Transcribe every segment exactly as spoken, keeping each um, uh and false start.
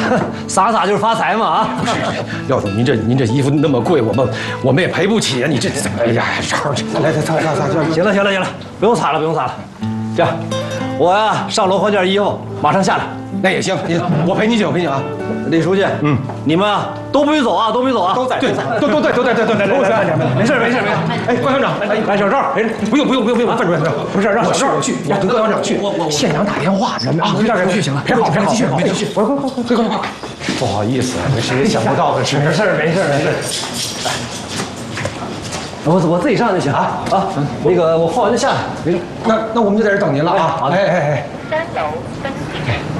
撒撒就是发财嘛啊！ 不是，廖总，您这您这衣服那么贵，我们我们也赔不起啊！你这，哎呀，来来擦擦擦擦， 行了行了行了，不用擦了不用擦了。这样，我呀上楼换件衣服，马上下来。 那也行，你我陪你去，我陪你啊。 李书记，嗯，你们啊都不许走啊，都不许走啊， 都在，对，都都在，都在，都在，都在。 没事没事没事。 哎，关团长，哎， 来小赵陪着。 不用不用不用不用，范主任， 不是让我去我去，我跟关团长去。 我我县长打电话， 啊，让人去行了， 陪好陪好陪好， 没事， 快快快快快快快！不好意思，谁也想不到的是， 没事没事没事。我我自己上就行啊啊，那个我换完就下来，没事。 那那我们就在这等您了啊！ 好的， 哎哎哎。 三楼登记成功。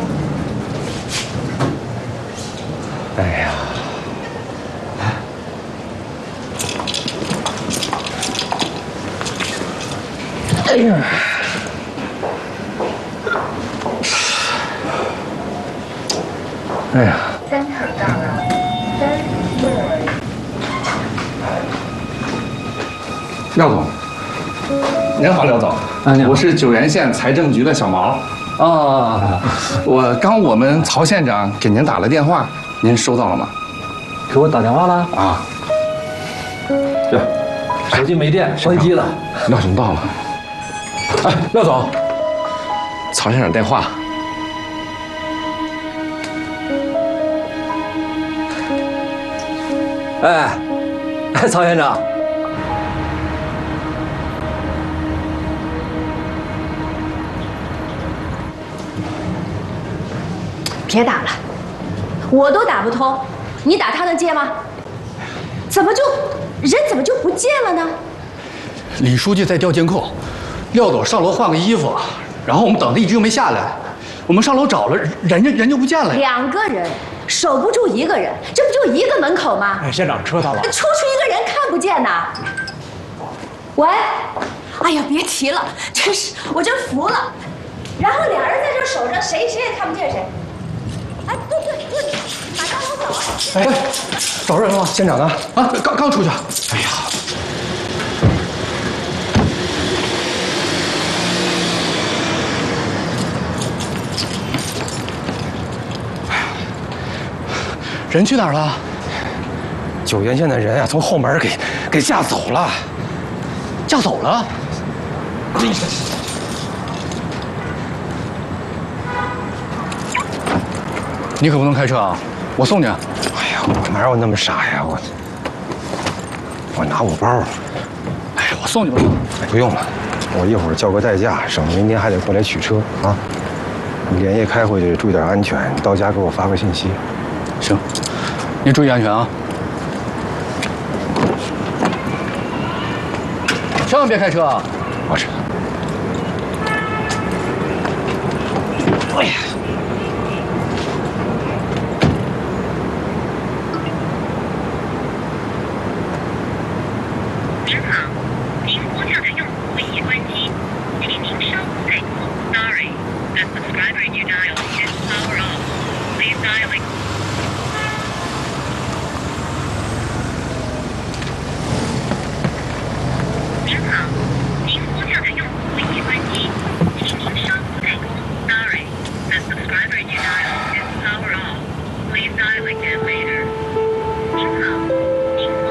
哎呀，哎呀，哎呀， 三层到了，三六。 廖总，您好，廖总。 啊，你好。 我是九原县财政局的小毛。 啊， 我刚我们曹县长给您打了电话，您收到了吗？ 给我打电话了啊。 对，手机没电，关机了。 廖总到了。哎，廖总，曹县长电话。 哎，哎，曹县长。 别打了，我都打不通，你打他能接吗？怎么就人怎么就不见了呢？ 李书记在调监控，廖总上楼换个衣服，然后我们等他一直就没下来，我们上楼找了，人家人就不见了。 两个人守不住一个人，这不就一个门口吗？ 哎，县长车到了， 出去一个人看不见呐。喂，哎呀，别提了，真是我真服了。然后俩人在这守着，谁谁也看不见谁。哎，对对对，马上楼走啊！ 哎，找人了吗？县长呢？ 啊，刚刚出去。哎呀，人去哪儿了？ 九原县的人啊，从后门给给架走了， 架走了。这。你可不能开车啊！我送你。哎呀，我哪有那么傻呀！我我拿我包。 哎呀，我送你吧。 不用了，我一会儿叫个代驾，省得明天还得过来取车啊。你连夜开回去，注意点安全。到家给我发个信息。 行，您注意安全啊！千万别开车啊！ 我知道。哎呀。